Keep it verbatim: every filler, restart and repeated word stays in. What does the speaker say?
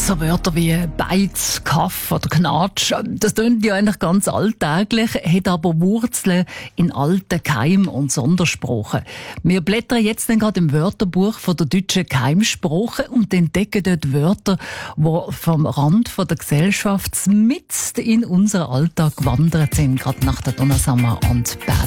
So Wörter wie Beiz, Kaff oder Knatsch, das klingt ja eigentlich ganz alltäglich, hat aber Wurzeln in alten Keim- und Sondersprachen. Wir blättern jetzt dann gerade im Wörterbuch von der deutschen Keimsprache und entdecken dort Wörter, die vom Rand von der Gesellschaft mitten in unseren Alltag gewandert sind, gerade nach der Donnersammer und Bad.